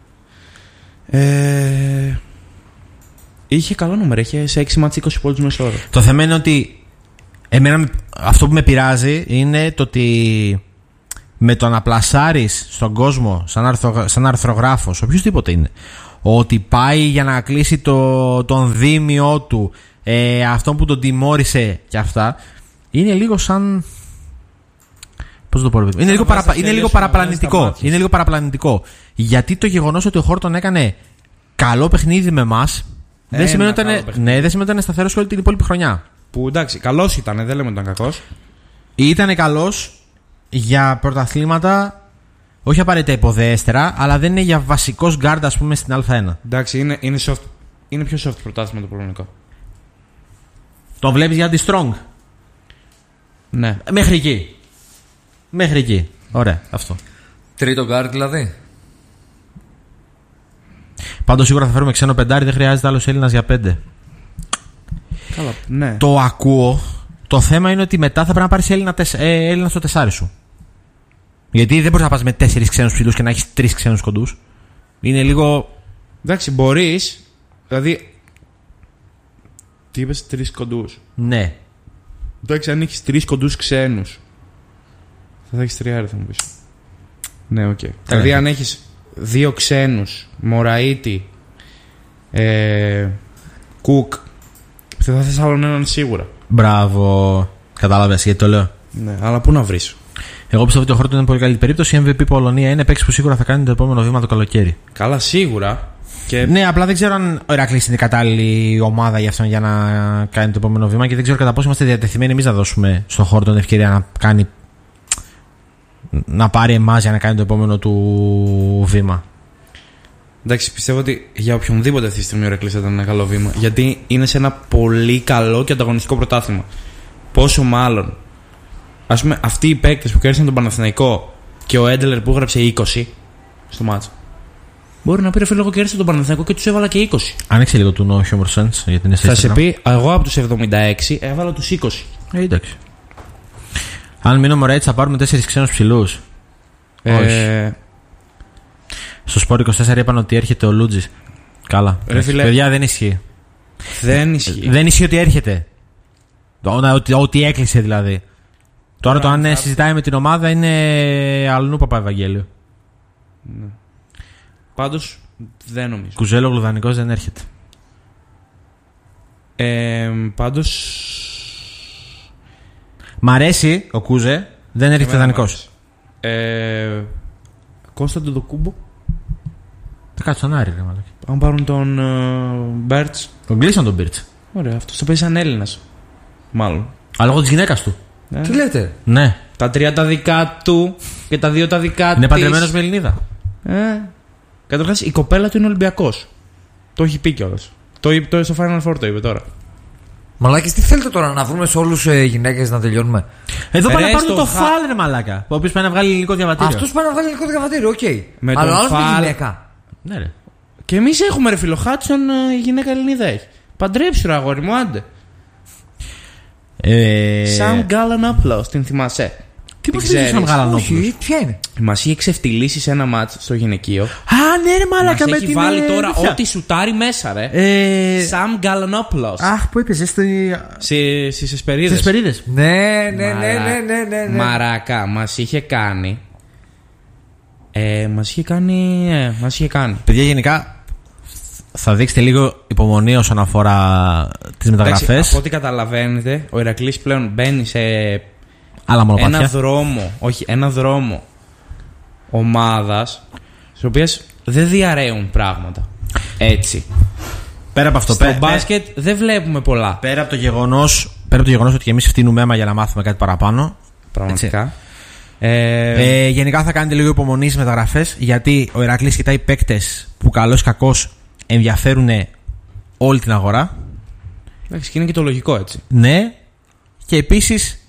Ε, είχε καλό νούμερο. Είχε σε έξι μάτς είκοσι πόντους μέσω όρο. Το θέμα είναι ότι εμένα με- αυτό που με πειράζει είναι το ότι με το να πλασάρεις στον κόσμο σαν, αρθρο, σαν αρθρογράφος, οποιοδήποτε είναι, ότι πάει για να κλείσει το, τον δίμιο του, ε, αυτόν που τον τιμώρησε και αυτά, είναι λίγο σαν. Πώς το πω, ρε παιδί μου? Είναι, λίγο, βάζεις παραπα... τα είναι χέρια λίγο σου να βάζεις τα παραπλανητικό. μάτια Είναι λίγο παραπλανητικό. Γιατί το γεγονός ότι ο Χόρτον έκανε καλό παιχνίδι με εμάς δεν Ένα σημαίνει ότι καλό ήταν, παιχνίδι. ναι, δεν σημαίνει ότι ήταν σταθερός όλη την υπόλοιπη χρονιά. Που εντάξει, καλός ήταν, δεν λέμε ότι ήταν κακός. Ήταν καλός για πρωταθλήματα, όχι απαραίτητα υποδέστερα, αλλά δεν είναι για βασικός γκάρντ, ας πούμε, στην Α1. Εντάξει, είναι, είναι, soft, είναι πιο soft πρωτάθλημα το πολωνικό. Τον βλέπεις για τη strong. Ναι. Μέχρι εκεί. Μέχρι εκεί. Ωραία, αυτό. Τρίτο γκάρτ δηλαδή. Πάντως σίγουρα θα φέρουμε ξένο πεντάρι, δεν χρειάζεται άλλος Έλληνας για πέντε. Καλά, ναι. Το ακούω. Το θέμα είναι ότι μετά θα πρέπει να πάρεις Έλληνα, τεσ- ε, Έλληνα στο τεσάρι σου. Γιατί δεν μπορείς να πας με τέσσερις ξένους ψηλούς και να έχεις τρεις ξένους κοντούς. Είναι λίγο. Εντάξει, μπορείς. Δηλαδή. Τι είπες, τρεις κοντούς. Ναι. Εντάξει, αν έχεις τρεις κοντούς ξένους, θα έχεις τριάρι, θα μου πεις. Ναι, οκ. Okay. Δηλαδή, αν έχεις δύο ξένους, Μωραΐτη, ε, Κουκ, θα θες άλλον έναν σίγουρα. Μπράβο. Κατάλαβες γιατί το λέω. Ναι, αλλά πού να βρεις. Εγώ πιστεύω ότι ο Χόρτον είναι πολύ καλή περίπτωση. Η εμ βι πι Πολωνία είναι παίκτης που σίγουρα θα κάνει το επόμενο βήμα το καλοκαίρι. Καλά, σίγουρα. Και... Ναι, απλά δεν ξέρω αν ο Ηρακλής είναι η κατάλληλη ομάδα για αυτόν για να κάνει το επόμενο βήμα και δεν ξέρω κατά πόσο είμαστε διατεθειμένοι εμείς να δώσουμε στον Χόρτον ευκαιρία να κάνει. Να πάρει εμάς για να κάνει το επόμενο του βήμα. Εντάξει, πιστεύω ότι για οποιονδήποτε αυτή τη στιγμή ο Ηρακλής θα ήταν ένα καλό βήμα. Γιατί είναι σε ένα πολύ καλό και ανταγωνιστικό πρωτάθλημα. Πόσο μάλλον. Ας πούμε, αυτοί οι παίκτες που κέρδισαν τον Παναθηναϊκό και ο Έντελερ που έγραψε είκοσι στο μάτσο. Μπορεί να πει ρε φίλε, εγώ κέρδισα τον Παναθηναϊκό και τους έβαλα και είκοσι. Άνοιξε λίγο του No Humor Sense γιατί είναι σε θα σε πει, εγώ από τους εβδομήντα έξι έβαλα τους είκοσι. Ε, εντάξει. Αν μείνω μωρά έτσι θα πάρουμε τέσσερις ξένους ψηλούς. Ε... Όχι. Στο Σπορ είκοσι τέσσερα είπαν ότι έρχεται ο Λούτζης. Καλά. Ρε φίλε, παιδιά δεν ισχύει. Δεν ισχύει. Δεν ισχύει ότι έρχεται. Ότι, ότι έκλεισε δηλαδή. Τώρα Τώρα, το αν θα... συζητάει με την ομάδα είναι αλλού Παπαευαγγέλιο. Ναι. Πάντως δεν νομίζω. Κουζέλο Γλουδανικός δεν έρχεται. Ε, πάντως. Μ' αρέσει ο Κούζε, δεν έρχεται δανεικός. Ε, Κώστα Ντοντοκούμπο. Θα κάτω στον Άρη, ρε μαλάκα. Αν πάρουν τον Μπέρτς. Uh, τον κλείσαν τον Μπέρτς. Ωραία, αυτό θα παίζει σαν Έλληνας. Μάλλον. Αλλά λόγω της γυναίκας του. Ε. Τι λέτε. Ναι. Τα τρία τα δικά του και τα δύο τα δικά του. Είναι παντρεμένος με Ελληνίδα. Ε. Καταρχάς η κοπέλα του είναι Ολυμπιακός. Το έχει πει κιόλας. Το είπε το, στο Final Four το είπε τώρα. Μαλάκες, τι θέλετε τώρα να βρούμε σε όλους ε, γυναίκες να τελειώνουμε. Εδώ πάνε να Ρε, πάρουν στο το χα- φάλ, ρε μαλάκα. Ο οποίος πάει να βγάλει ελληνικό διαβατήριο. Αυτός πάει να βγάλει ελληνικό διαβατήριο, οκ. Okay. Με Αλλά τον ο άλλος με Φάλ- γυναίκα. Ναι, ρε. Και εμείς έχουμε ρε φίλο Χάτσον, η γυναίκα Ελληνίδα έχει. Παντρέψου ρε αγόρι μου, άντε. Ε... Σαν Γκάλανόπλος, την θυμάσαι. Τι Την πως είναι σαν Γαλανόπουλος. Όχι, ποια είναι. Μας είχε ξεφτυλίσει σε ένα μάτς στο γυναικείο. Α, ναι, ρε μαλάκα Μας με έχει την. βάλει ε, τώρα τέτοια. ό,τι σουτάρει μέσα, ρε. Ε... Σαμ Γκαλανόπουλος. Αχ, που έπαιζε στη... Στις Εσπερίδες. στις περίδες. Ναι, ναι, ναι, Μαρα- ναι, ναι, ναι, ναι. Μαράκα, μας είχε κάνει. Ε, μας είχε κάνει. Ε, μας είχε κάνει. Παιδιά, γενικά θα δείξετε λίγο υπομονή όσον αφορά τις μεταγραφές. Εντάξει, από ό,τι καταλαβαίνετε, ο Ηρακλής πλέον μπαίνει σε Άλλα μονοπάτια. ένα δρόμο, όχι, ένα δρόμο ομάδας, στις οποίες δεν διαρρέουν πράγματα. Έτσι. Πέρα από αυτό, Στο πέρα, μπάσκετ δεν βλέπουμε πολλά. πέρα από το γεγονός, πέρα από το γεγονός ότι και εμείς φτύνουμε αίμα για να μάθουμε κάτι παραπάνω. Πραγματικά. Ε, Ε, γενικά θα κάνετε λίγο υπομονή στις μεταγραφές, γιατί ο Ηρακλής κοιτάει παίκτες που καλώς ή κακώς ενδιαφέρουν όλη την αγορά. εντάξει, και είναι και το λογικό έτσι. Ναι, και επίσης.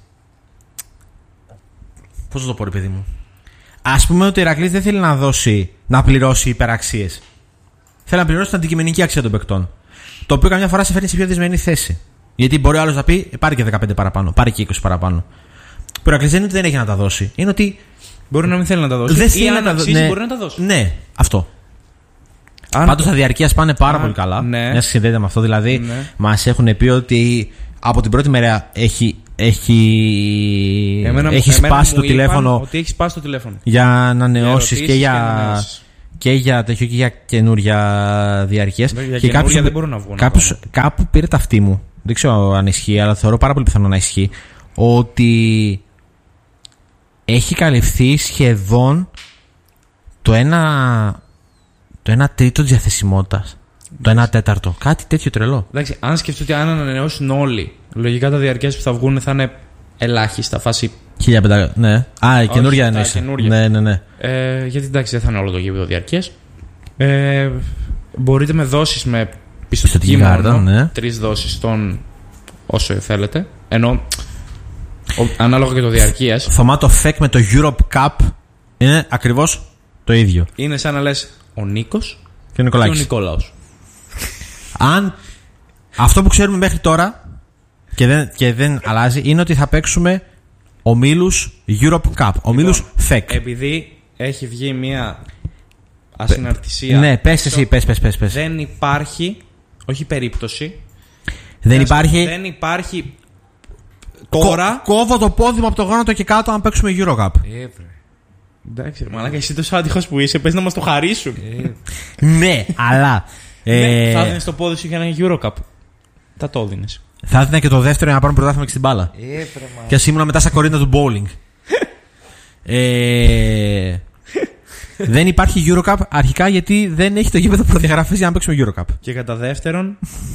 Πώς θα το πω, ρε παιδί μου. Ας πούμε ότι ο Ηρακλής δεν θέλει να δώσει, να πληρώσει υπεραξίες. Θέλει να πληρώσει την αντικειμενική αξία των παικτών. Το οποίο καμιά φορά σε φέρνει σε πιο δυσμενή θέση. Γιατί μπορεί ο άλλος να πει: πάρει και δεκαπέντε παραπάνω, πάρει και είκοσι παραπάνω. Ο Ηρακλής δεν είναι ότι δεν έχει να τα δώσει. Είναι ότι. Μπορεί να μην θέλει να τα δώσει. Δεν Ή θέλει αν να τα αξίζει, δώσει. Ναι, μπορεί να τα δώσει. ναι, αυτό. Αν... Πάντως τα διαρκείας πάνε πάρα Α, πολύ καλά. ναι. Μια συνδέεται με αυτό. Δηλαδή, Ναι. μας έχουν πει ότι από την πρώτη μέρα έχει, έχει, Εμένα, έχει εμένα σπάσει μου το είπαν τηλέφωνο ότι έχει σπάσει το τηλέφωνο. για ανανεώσεις Για και, ερωτήσεις για, και ανανεώσεις. και για τέτοιο και για καινούρια διαρκείας. Για Και καινούρια κάποιος- δεν μπορούν να βγουν κάποιος- ακόμα. κάπου πήρε τα αυτή μου. Δεν ξέρω αν ισχύει, αλλά θεωρώ πάρα πολύ πιθανό να ισχύει. Ότι έχει καλυφθεί σχεδόν το ένα, το ένα τρίτο της διαθεσιμότητας. Το ένα τέταρτο. Κάτι τέτοιο τρελό. Εντάξει, αν σκεφτεί ότι αν ανανεώσουν όλοι, λογικά τα διαρκές που θα βγουν θα είναι ελάχιστα. Φάση. χίλια πεντακόσια. Ναι. Α, η καινούρια τα εννοείς. καινούρια. Ναι, ναι, ναι. Ε, γιατί εντάξει, δεν θα είναι όλο το γήπεδο διαρκές. Ε, μπορείτε με δόσεις με πιστωτική Πιστωτική κάρτα, μόνο. ναι. Τρεις δόσεις των όσο θέλετε. Ενώ ο, ανάλογα και το διαρκείας. Θωμά το φεκ με το Europe Cup είναι ακριβώς το ίδιο. Είναι σαν να λες ο Νίκος Και ο και ο Νικολάκης. Νικόλαος. Αν αυτό που ξέρουμε μέχρι τώρα και δεν, και δεν αλλάζει είναι ότι θα παίξουμε ομίλους Europe Cup. Ομίλους φεκ. Επειδή έχει βγει μια ασυναρτησία. Ναι, πες εσύ, πες, πες, πες, πες. Δεν υπάρχει, όχι περίπτωση, Δεν υπάρχει. Δεν υπάρχει. Τώρα. Κο, κόβω το πόδι μου από το γόνατο και κάτω αν παίξουμε Eurocup. Ε, Εντάξει, μαλάκα, εσύ τόσο άτυχος που είσαι, πες να μας το χαρίσουν. Ναι, αλλά. Ναι, ε, θα έδινες το πόδι σου για ένα Eurocup. Θα το έδινες. θα έδινα και το δεύτερο για να πάρουμε πρωτάθλημα και στην μπάλα. Έπρεπε. Και ας ήμουν μετά στα κορίντα του bowling. ε, δεν υπάρχει Eurocup αρχικά γιατί δεν έχει το γήπεδο προδιαγραφές για να παίξουμε Eurocup. Και κατά δεύτερον,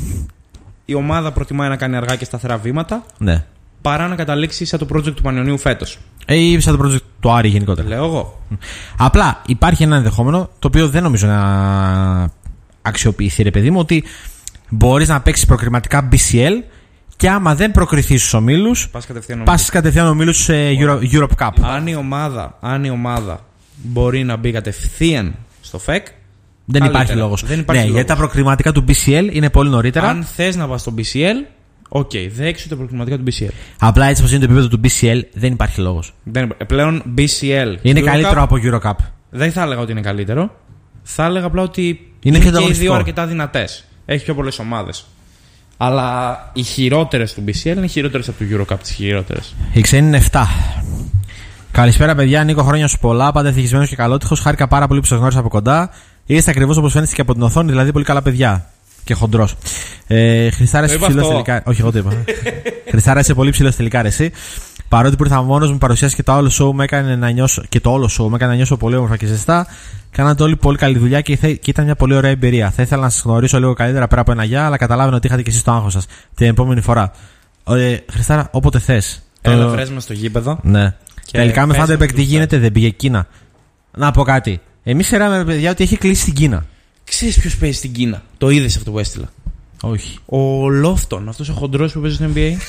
η ομάδα προτιμάει να κάνει αργά και σταθερά βήματα Ναι. παρά να καταλήξει σαν το project του Πανιωνίου φέτος. Ε, ή σαν το project του Άρη γενικότερα. Λέω εγώ. Απλά υπάρχει ένα ενδεχόμενο το οποίο δεν νομίζω να αξιοποιηθεί, ρε παιδί μου, ότι μπορείς να παίξεις προκριματικά μπι σι ελ και άμα δεν προκριθείς στους ομίλους, Πας κατευθείαν πας κατευθείαν ομίλους σε Euro, Europe Cup. Αν η ομάδα, αν η ομάδα μπορεί να μπει κατευθείαν στο ΦΕΚ, Δεν καλύτερα. υπάρχει λόγος. Δεν υπάρχει ναι, λόγος. γιατί τα προκριματικά του μπι σι ελ είναι πολύ νωρίτερα. αν θες να πας στο μπι σι ελ, οκ, okay, δέξου τα προκριματικά του μπι σι ελ. Απλά έτσι όπως είναι το επίπεδο του μπι σι ελ δεν υπάρχει λόγος. Δεν, πλέον μπι σι ελ. Είναι Eurocup, καλύτερο από Eurocup. Δεν θα έλεγα ότι είναι καλύτερο. Θα έλεγα απλά ότι Είναι είναι, πιο και οι δύο ανταγωνιστικό. αρκετά δυνατές. Έχει πιο πολλές ομάδες. Αλλά οι χειρότερες του μπι σι ελ είναι χειρότερες από το Eurocup, τις χειρότερες. Η ξένη είναι επτά. Καλησπέρα, παιδιά. Νίκο, χρόνια σου πολλά. Πάντα ευτυχισμένος και καλότυχος. Χάρηκα πάρα πολύ που σας γνώρισα από κοντά. Είστε ακριβώς όπως φαίνεστε και από την οθόνη, δηλαδή πολύ καλά παιδιά. Και χοντρός. Ε, Χριστάρα, είσαι είπα ψηλός αυτό. τελικά. Όχι, εγώ το είπα. Χριστάρα, είσαι πολύ ψηλός τελικά, ρε, εσύ. Παρότι που ήρθα μόνος μου, παρουσίασε και το όλο show, με έκανε να νιώσω, και το όλο show με έκανε να νιώσω πολύ όμορφα και ζεστά. Κάνατε όλοι πολύ καλή δουλειά και, θε, και ήταν μια πολύ ωραία εμπειρία. Θα ήθελα να σας γνωρίσω λίγο καλύτερα πέρα από ένα γεια, αλλά καταλάβαινα ότι είχατε και εσείς το άγχος σας την επόμενη φορά. Ε, Χριστάρα, όποτε θες. Έλα, Το- βρες με στο γήπεδο. Ναι. Και Τελικά με πες Thunderback με τι τους γίνεται, δεν πήγε Κίνα. Να πω κάτι. Εμείς ξέραμε, παιδιά, ότι έχει κλείσει στην Κίνα. Ξέρεις ποιος παίζει στην Κίνα? Το είδες αυτό που έστειλα? Όχι. Ο Λόφτον, αυτός ο χοντρός που παίζει στο N B A.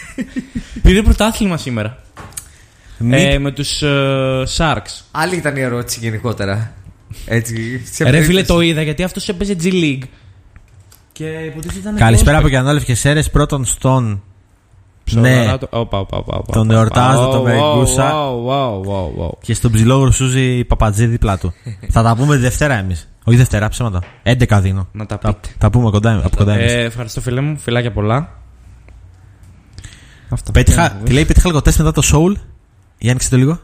Πήρε πρωτάθλημα σήμερα. Μη... Ε, με τους ε, Sharks. Άλλη ήταν η ερώτηση γενικότερα. Έτσι. σε Ρε φίλε, περίπτωση- το είδα γιατί αυτός έπαιζε G League. Και υποτίθεται ήταν. Καλησπέρα από Γιαννόλευ και Σέρες. Πρώτον στον. Ναι, Όπα, όπα, όπα. Τον εορτάζω, τον Μεγκούσα. Wow, και στον ψηλόγρο Σούζη Παπατζή δίπλα του. Θα τα πούμε τη Δευτέρα εμείς. Όχι Δευτέρα, ψέματα. έντεκα δίνω. Να τα Τα, πείτε. τα πούμε κοντά, από κοντά εμείς. Ε, ευχαριστώ φίλε μου, φιλάκια πολλά. Αυτά. Πέτυχα, τι λέει, πέτυχα λίγο τεστ μετά το Soul. Για άνοιξε το λίγο.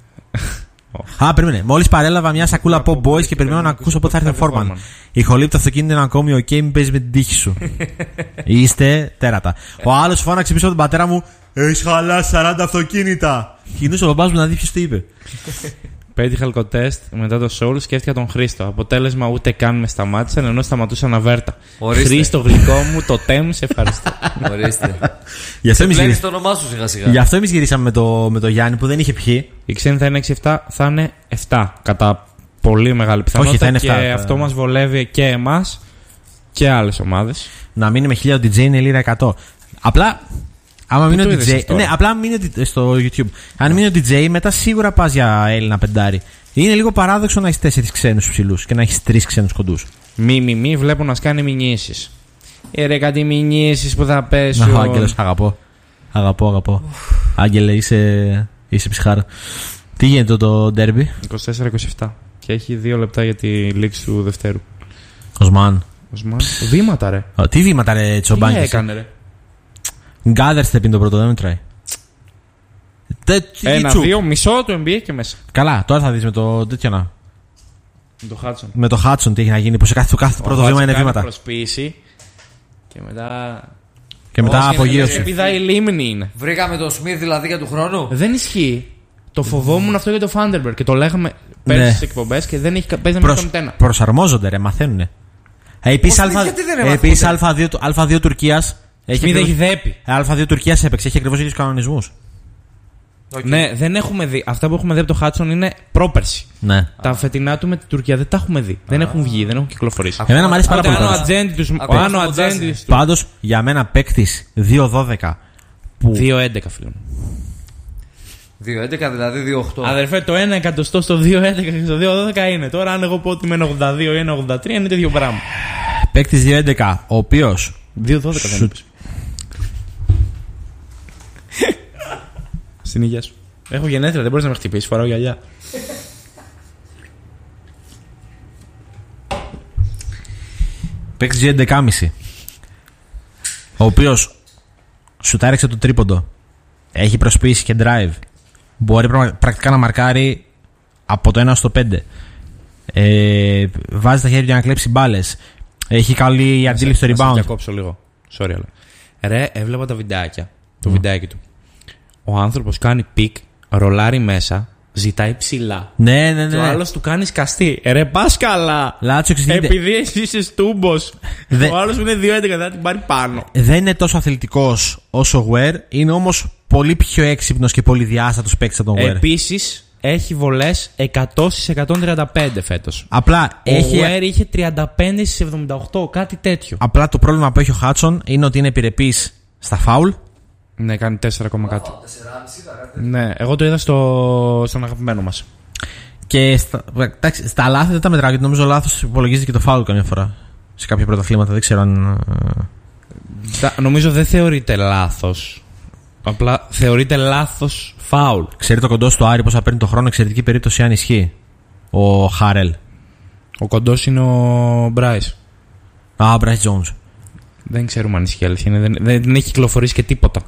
Α, περίμενε. Μόλις παρέλαβα μια σακούλα Pop Boys και περιμένω να ακούσω πότε θα έρθει ο Φόρμαν. Η χολή από το αυτοκίνητο είναι ακόμη οκ, μην παίζει με την τύχη σου. Είστε τέρατα. Ο άλλος φώναξε πίσω από τον πατέρα μου: Έχεις χαλάσει σαράντα αυτοκίνητα. Κινούσε ο μπαμπάς μου να δει ποιος το είπε. Πέτυχα αλκοτέστ μετά το Soul, σκέφτηκα τον Χρήστο. Αποτέλεσμα ούτε καν με σταμάτησαν ενώ σταματούσαν αβέρτα. Ορίστε. Χρήστο γλυκό μου, το τέμ, σε ευχαριστώ. Ορίστε. Γι' αυτό εμείς Πλένεις γυρίσαμε, το όνομά σου σιγά σιγά. γι' αυτό εμείς γυρίσαμε με, το, με το Γιάννη που δεν είχε πιει. Η ξένη θα είναι έξι επτά, θα είναι επτά. Κατά πολύ μεγάλη πιθανότητα. Όχι, θα είναι και επτά, θα- αυτό μας βολεύει και εμάς και άλλες ομάδες. Να μείνει με χίλια ο ντι τζέι είναι λίρα εκατό. Απλά, άμα μείνει ο το είδες ντι τζέι. αυτό? Ναι, απλά μείνει ο ντι τζέι στο YouTube. Αν μείνει ο ντι τζέι, μετά σίγουρα πας για Έλληνα πεντάρι. Είναι λίγο παράδοξο να έχει τέσσερις ξένους ψηλούς και να έχει τρεις ξένους κοντούς. Μη, μη, μη, βλέπω να σκάνει μηνύσεις. Ε, ρε, κάτι μηνύσεις που θα πέσουν. Να, ο Άγγελος, αγαπώ. Αγαπώ, αγαπώ. Άγγελε, είσαι, είσαι ψυχάρα. Τι γίνεται το ντέρμπι, είκοσι τέσσερα είκοσι επτά. Και έχει δύο λεπτά για τη λήξη του Δευτέρου. Οσμάν. Οσμάν. Βήματα, ρε. Ω, Τι βήματα ρε Τι Τσομπάνκης. έκανε, ρε. Γκάδερστεπ είναι το πρώτο, δεν μετράει. Τε- τι- Ένα, τσου. δύο, μισό του N B A και μέσα. Καλά, τώρα θα δεις με το τέτοιο να. Με το Χάτσον. Με το Χάτσον τι έχει να γίνει, που σε κάθε, το κάθε πρώτο βήμα είναι βήματα. Προσποίηση. Και μετά. Και μετά Όχι, απογείωση. είναι- Επειδή η λίμνη είναι. Βρήκαμε το Σμιθ δηλαδή για του χρόνου. Δεν ισχύει. Το φοβόμουν αυτό για το Φάντερμπεργκ και το λέγαμε Ναι. πέρσι στις εκπομπές και δεν έχει παίζει με Προσ- καμπτένα. Προσαρμόζονται, ρε, μαθαίνουνε. Ε, Επίσης Πώς, γιατί δεν έμαθα επίσης ποτέ? Α δύο, του- Α δύο Τουρκίας. Έχει Σμιθ έχει ακριβώς- δέπει. Ε, Α δύο Τουρκίας έπαιξε, έχει ακριβώς ίδιους κανονισμούς. Okay. Ναι, δεν έχουμε δει. Αυτά που έχουμε δει από το Χάτσον είναι πρόπερση. Ναι. Τα φετινά του με την Τουρκία δεν τα έχουμε δει. Δεν έχουν βγει, δεν έχουν κυκλοφορήσει. Εμένα μου αρέσει πάρα Οπότε πολύ. αν ο τώρα. ατζέντη τους- Ακόμα αν ο στο ατζέντη Τζάζι. του. Πάντως για μένα παίκτης δύο δώδεκα που δύο έντεκα φίλε μου. δύο έντεκα δηλαδή δύο οκτώ. Αδερφέ, το ένα εκατοστό στο δύο έντεκα και στο δύο δώδεκα είναι. Τώρα, αν εγώ πω ότι είμαι ένα ογδόντα δύο ή ένα ογδόντα τρία, είναι το ίδιο πράγμα. παίκτης δύο έντεκα, ο οποίος δύο δώδεκα δεν Σου- είπες. Στην υγεία σου. Έχω γενέθλια, δεν μπορείς να με χτυπήσεις, φοράω γυαλιά. παίκτης δύο έντεκα κόμμα πέντε. ο οποίος σου τα έριξε το τρίποντο, έχει προσποιήσει και drive, μπορεί πρακτικά να μαρκάρει από το ένα στο πέντε, ε, βάζει τα χέρια για να κλέψει μπάλες, έχει καλή αντίληψη στο rebound. Θα διακόψω λίγο. Sorry, αλλά. Ρε, έβλεπα τα βιντεάκια. Το mm. βιντεάκι του. Ο άνθρωπος κάνει πικ, ρολάρει μέσα, ζητάει ψηλά. Ναι, ναι, ναι. Και ο άλλος του κάνει σκαστή. Ρε, πας καλά. Λάτσο, εξηγείται. Επειδή εσύ είσαι στούμπος. Δε... Ο άλλος που είναι δύο έντεκα θα την πάρει πάνω. Δεν είναι τόσο αθλητικός όσο ο Ware, είναι όμως πολύ πιο έξυπνος και πολύ διάστατος παίκτης από τον Ware. Επίσης, έχει βολές εκατό στις εκατόν τριάντα πέντε φέτος. Απλά ο έχει... Ware είχε τριάντα πέντε στις εβδομήντα οκτώ, κάτι τέτοιο. Απλά το πρόβλημα που έχει ο Χάτσον είναι ότι είναι επιρρεπής στα φάουλ. Ναι, κάνει τέσσερα κόμμα κάτι. Ναι, εγώ το είδα στο... στον αγαπημένο μας. Και στα, εντάξει, στα λάθη δεν τα μετράω, γιατί νομίζω λάθος υπολογίζεται και το φάουλ καμιά φορά. Σε κάποια πρωταθλήματα, δεν ξέρω αν. Τα, νομίζω δεν θεωρείται λάθος. Απλά θεωρείται λάθος φάουλ. Ξέρει το κοντό στο Άρη πώς θα παίρνει το χρόνο, εξαιρετική περίπτωση αν ισχύει. Ο Χάρελ. Ο κοντός είναι ο Μπράις. Α, ο Μπράις Τζόουνς. Δεν ξέρουμε αν ισχύει αλήθεια. Δεν, δεν, δεν έχει κυκλοφορήσει και τίποτα.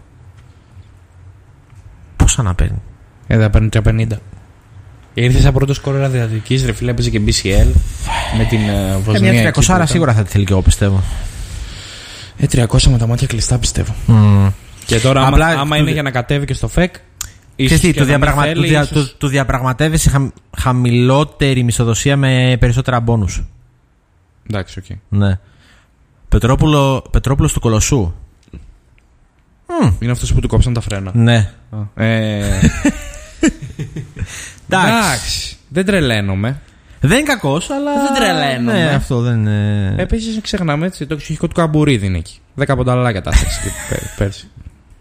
Πόσα να παίρνει. Ε, θα παίρνει τριακόσια πενήντα. Ήρθε σαν πρώτο σκόρερ Αδριατικής, ρε φίλε, έπαιζε και μπι σι ελ με την uh, Βοσνία. Ε, μια τριακόσια σίγουρα θα τη θέλει και εγώ, πιστεύω. Ε, τριακόσια με τα μάτια κλειστά, πιστεύω. Mm. Και τώρα, απλά, άμα, άμα του... είναι για να κατέβει και στο ΦΕΚ. Τι, του, διαπραγμα... θέλει, του, δια... ίσως... του, του διαπραγματεύεσαι χα... χαμηλότερη μισθοδοσία με περισσότερα μπόνους. Εντάξει, οκ. Okay. Ναι. Πετρόπουλο... Πετρόπουλος του Κολοσσού. Mm. Είναι αυτός που του κόψαν τα φρένα. Ναι. Ε... Εντάξει. Δεν τρελαίνομαι. Δεν είναι κακός, αλλά. Δεν τρελαίνομαι. Ναι, αυτό δεν είναι. Επίσης, δεν ξεχνάμε έτσι, το εξοχικό του Καμπουρίδη είναι εκεί. Δέκα πονταλάκια τα έφτιαξε πέρσι.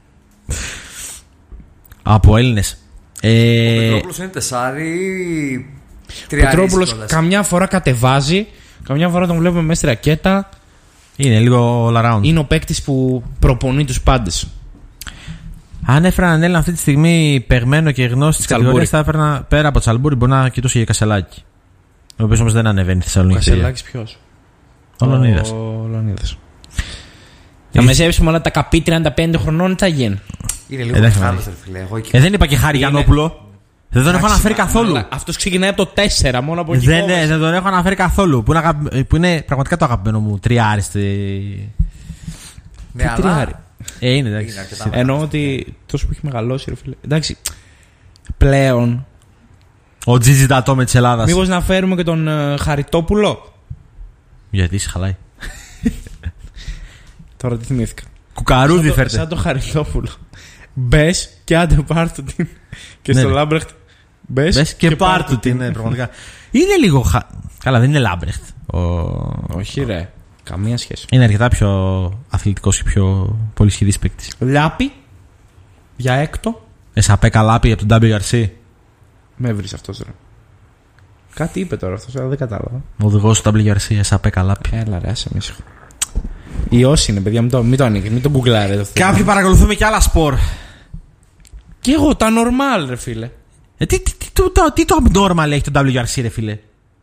Από Έλληνες. Ε... Ο Πετρόπουλος είναι τεσάρι. Ο Πετρόπουλος καμιά φορά κατεβάζει, καμιά φορά τον βλέπουμε μέσα στη ρακέτα. Είναι λίγο all around. Είναι ο παίκτης που προπονεί τους πάντες. Αν έφεραν Έλληνα αυτή τη στιγμή παιγμένο και γνώση τη κατηγορία, θα έφερνα πέρα από Τσαλμπούρι, μπορεί να κοιτούσε για Κασελάκη. Ο οποίος όμως δεν ανεβαίνει στη Θεσσαλονίκη. Ο Κασελάκης ποιος? Ο Λονίδας. Ο Λονίδας. Θα μεσέψουμε όλα τα καπί τριάντα πέντε χρονών, τι θα γίνει. Είναι λίγο μεγάλο, φίλε. Ε, δεν είπα και Χάρη Γιαννόπουλο. Δεν τον έχω αναφέρει καθόλου. Αυτός ξεκινάει από το τέσσερα, μόνο από εκεί. Δεν, ναι, δεν τον έχω αναφέρει καθόλου. Που είναι, αγαπη... που είναι πραγματικά το αγαπημένο μου τριάριστη. Ναι, τριάρι. Ε, είναι εντάξει. Εννοώ ότι τόσο που έχει μεγαλώσει, ρε φίλε. Εντάξει. Πλέον. Ο Τζίτζι Ντατό με της Ελλάδας. Μήπως να φέρουμε και τον uh, Χαριτόπουλο. Γιατί είσαι χαλάει. Τώρα τι θυμήθηκα. Κουκαρούδι φέρτε. Σαν το Χαριτόπουλο. Μπες και άντε πάρτου την. Και ναι, στο ναι. Λάμπρεχτ. Μπες και, και πάρτου την. Ναι, πραγματικά. Είναι λίγο. Χα... Καλά, δεν είναι Λάμπρεχτ. Ο... Όχι, ρε. Καμία σχέση. Είναι αρκετά πιο αθλητικός και πιο πολυσχηδής παίκτης. Λάπη. Για έκτο. Εσαπέκα Λάπη από τον ντάμπλιου αρ σι. Με βρεις αυτός, ρε. Κάτι είπε τώρα αυτός, αλλά δεν κατάλαβα. Ο οδηγός του ντάμπλιου αρ σι, Εσαπέκα Λάπη. Έλα, ρε, άσε με ήσυχο. Ιός είναι, παιδιά, μην το, μην το ανοίγει, μην το γκουγκλάρετε. Κάποιοι παρακολουθούμε και άλλα σπορ. Και εγώ, τα normal, ρε φίλε. Ε, τι, τι, τι, το, τι το abnormal έχει το ντάμπλιου αρ σι, ρε φίλε.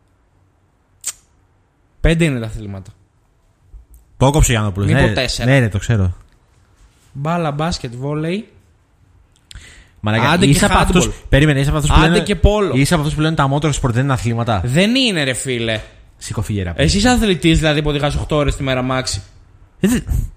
Πέντε είναι τα αθλήματα. Πόκοψε ο Γιάννοπουλος. Μήπως ναι, τέσσερα. Ναι, ναι, το ξέρω. Μπάλα, μπάσκετ, βόλεϊ. Μαλάκα, άντε είσαι και από αυτούς, περίμενε, είσαι από αυτούς που άντε λένε, και πόλο. Είσαι από αυτούς που λένε τα motor sport δεν είναι αθλήματα. Δεν είναι, ρε φίλε. Σηκωφίγερα. Εσύ είσαι αθλητής, δηλαδή που οδηγάς οκτώ ώρες τη μέρα μάξι. Ε,